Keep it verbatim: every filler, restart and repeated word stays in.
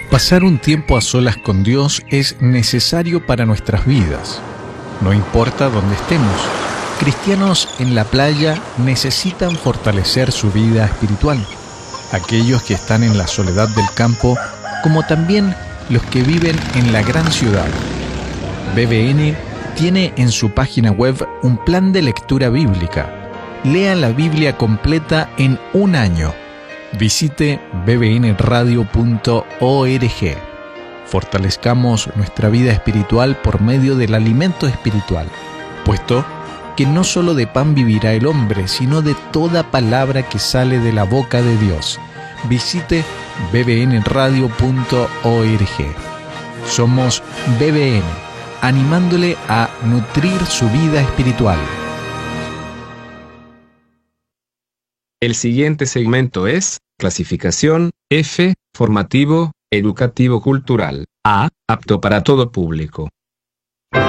Pasar un tiempo a solas con Dios es necesario para nuestras vidas. No importa dónde estemos, cristianos en la playa necesitan fortalecer su vida espiritual. Aquellos que están en la soledad del campo, como también los que viven en la gran ciudad. B B N tiene en su página web un plan de lectura bíblica. Lea la Biblia completa en un año. Visite b b n radio punto org. Fortalezcamos nuestra vida espiritual por medio del alimento espiritual, puesto que no solo de pan vivirá el hombre, sino de toda palabra que sale de la boca de Dios. Visite b b n radio punto org. Somos B B N, animándole a nutrir su vida espiritual. El siguiente segmento es clasificación F, formativo, educativo cultural. A, apto para todo público.